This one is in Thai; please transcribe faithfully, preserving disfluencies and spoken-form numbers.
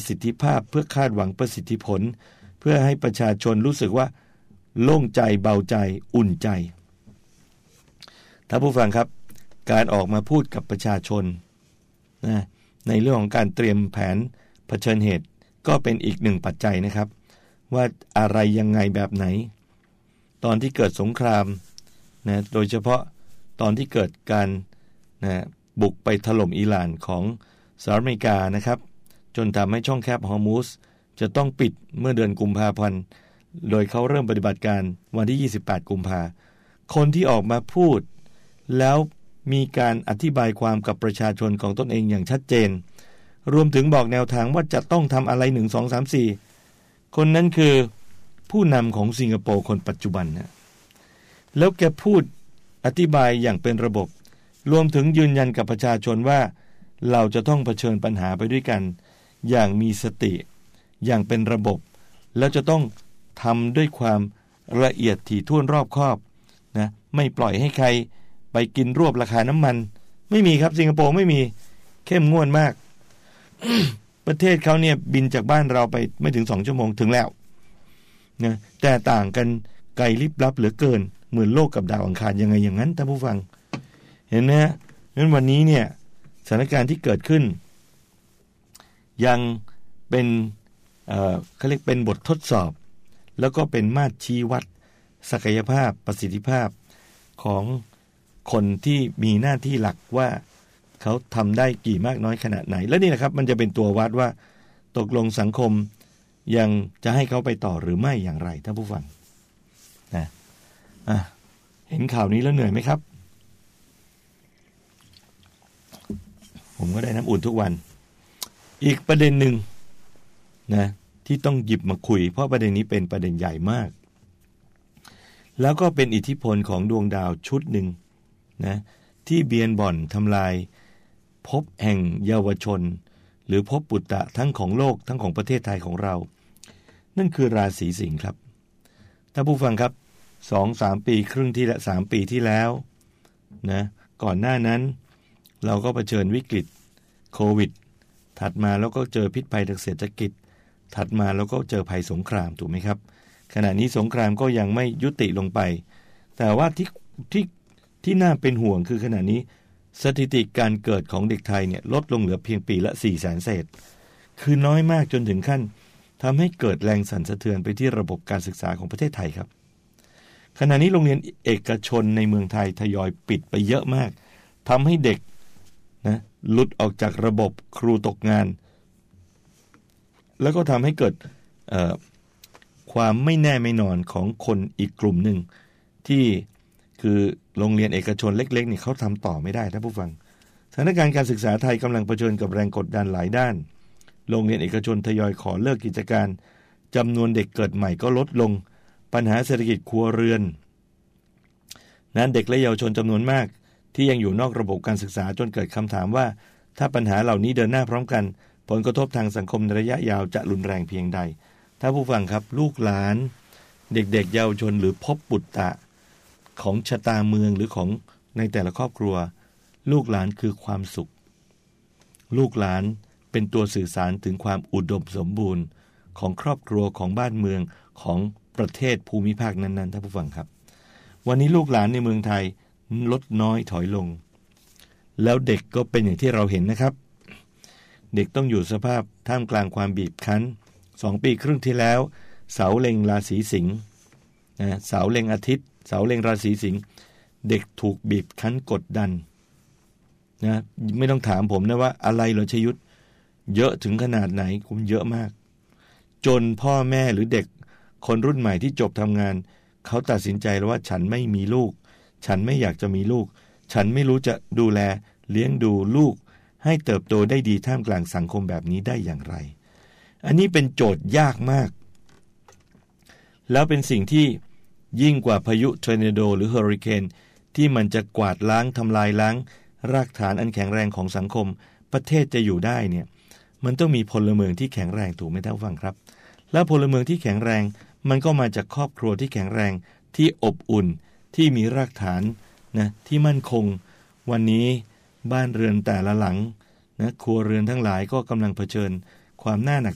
สิทธิภาพเพื่อคาดหวังประสิทธิผลเพื่อให้ประชาชนรู้สึกว่าโล่งใจเบาใจอุ่นใจท่านผู้ฟังครับการออกมาพูดกับประชาชนนะในเรื่องของการเตรียมแผนเผชิญเหตุก็เป็นอีกหนึ่งปัจจัยนะครับว่าอะไรยังไงแบบไหนตอนที่เกิดสงครามนะโดยเฉพาะตอนที่เกิดการนะบุกไปถล่มอิหร่านของสหรัฐอเมริกานะครับจนทำให้ช่องแคบฮอร์มุซจะต้องปิดเมื่อเดือนกุมภาพันธ์โดยเขาเริ่มปฏิบัติการวันที่ยี่สิบแปดกุมภาพันธ์คนที่ออกมาพูดแล้วมีการอธิบายความกับประชาชนของตนเองอย่างชัดเจนรวมถึงบอกแนวทางว่าจะต้องทำอะไรหนึ่ง สอง สาม สี่คนนั้นคือผู้นำของสิงคโปร์คนปัจจุบันนะแล้วแกพูดอธิบายอย่างเป็นระบบรวมถึงยืนยันกับประชาชนว่าเราจะต้องเผชิญปัญหาไปด้วยกันอย่างมีสติอย่างเป็นระบบแล้วจะต้องทำด้วยความละเอียดถี่ถ้วนรอบคอบนะไม่ปล่อยให้ใครไปกินรวบราคาน้ำมันไม่มีครับสิงคโปร์ไม่มีเข้มงวดมาก ประเทศเขาเนี่ยบินจากบ้านเราไปไม่ถึงสองชั่วโมงถึงแล้วนะแต่ต่างกันไกลลิบลับเหลือเกินเหมือนโลกกับดาวอังคารยังไงอย่างนั้นท่านผู้ฟังเห็นไหมฮะงั้นวันนี้เนี่ยสถานการณ์ที่เกิดขึ้นยังเป็นเอ่อเขาเรียกเป็นบททดสอบแล้วก็เป็นมาตรชี้วัดศักยภาพประสิทธิภาพของคนที่มีหน้าที่หลักว่าเขาทำได้กี่มากน้อยขนาดไหนและนี่นะครับมันจะเป็นตัววัดว่าตกลงสังคมยังจะให้เขาไปต่อหรือไม่อย่างไรท่านผู้ฟังนะอ่ะเห็นข่าวนี้แล้วเหนื่อยไหมครับผมก็ได้น้ำอุ่นทุกวันอีกประเด็นหนึ่งนะที่ต้องหยิบมาคุยเพราะประเด็นนี้เป็นประเด็นใหญ่มากแล้วก็เป็นอิทธิพลของดวงดาวชุดหนึ่งนะที่เบียนบ่อนทำลายภพแห่งเยาวชนหรือภพปุตตะทั้งของโลกทั้งของประเทศไทยของเรานั่นคือราศีสิงห์ครับท่านผู้ฟังครับ สองถึงสาม ปีครึ่งที่และสามปีที่แล้วนะก่อนหน้านั้นเราก็เผชิญวิกฤตโควิดถัดมาแล้วก็เจอพิษภัยทางเศรษฐกิจถัดมาแล้วก็เจอภัยสงครามถูกไหมครับขณะนี้สงครามก็ยังไม่ยุติลงไปแต่ว่าที่ที่ที่น่าเป็นห่วงคือขณะนี้สถิติการเกิดของเด็กไทยเนี่ยลดลงเหลือเพียงปีละ สี่แสน เศษคือน้อยมากจนถึงขั้นทำให้เกิดแรงสั่นสะเทือนไปที่ระบบการศึกษาของประเทศไทยครับขณะนี้โรงเรียนเอกชนในเมืองไทยทยอยปิดไปเยอะมากทำให้เด็กนะหลุดออกจากระบบครูตกงานแล้วก็ทำให้เกิดเอ่อความไม่แน่ไม่นอนของคนอีกกลุ่มหนึ่งที่คือโรงเรียนเอกชนเล็กๆนี่เขาทำต่อไม่ได้ท่านผู้ฟังสถานการณ์การศึกษาไทยกำลังเผชิญกับแรงกดดันหลายด้านโรงเรียนเอกชนทยอยขอเลิกกิจการจำนวนเด็กเกิดใหม่ก็ลดลงปัญหาเศรษฐกิจครัวเรือนนั้นเด็กและเยาวชนจำนวนมากที่ยังอยู่นอกระบบการศึกษาจนเกิดคำถามว่าถ้าปัญหาเหล่านี้เดินหน้าพร้อมกันผลกระทบทางสังคมในระยะยาวจะรุนแรงเพียงใดถ้าผู้ฟังครับลูกหลานเด็กๆเยาวชนหรือภพปุตตะของชะตาเมืองหรือของในแต่ละครอบครัวลูกหลานคือความสุขลูกหลานเป็นตัวสื่อสารถึงความอุดมสมบูรณ์ของครอบครัวของบ้านเมืองของประเทศภูมิภาคนั้นๆท่านผู้ฟังครับวันนี้ลูกหลานในเมืองไทยลดน้อยถอยลงแล้วเด็กก็เป็นอย่างที่เราเห็นนะครับเด็กต้องอยู่สภาพท่ามกลางความบีบคั้นสองปีครึ่งที่แล้วเสาเล็งราศีสิงห์นะเสาเล็งอาทิตย์เสาเล็งราศีสิงห์เด็กถูกบีบคั้นกดดันนะไม่ต้องถามผมนะว่าอะไรเหรอชยุทธเยอะถึงขนาดไหนผมเยอะมากจนพ่อแม่หรือเด็กคนรุ่นใหม่ที่จบทำงานเขาตัดสินใจแล้วว่าฉันไม่มีลูกฉันไม่อยากจะมีลูกฉันไม่รู้จะดูแลเลี้ยงดูลูกให้เติบโตได้ดีท่ามกลางสังคมแบบนี้ได้อย่างไรอันนี้เป็นโจทย์ยากมากแล้วเป็นสิ่งที่ยิ่งกว่าพายุทอร์นาโดหรือเฮอริเคนที่มันจะกวาดล้างทำลายล้างรากฐานอันแข็งแรงของสังคมประเทศจะอยู่ได้เนี่ยมันต้องมีพลเมืองที่แข็งแรงถูกไหมท่านผู้ฟังครับแล้วพลเมืองที่แข็งแรงมันก็มาจากครอบครัวที่แข็งแรงที่อบอุ่นที่มีรากฐานนะที่มั่นคงวันนี้บ้านเรือนแต่ละหลังนะครัวเรือนทั้งหลายก็กำลังเผชิญความน่าหนัก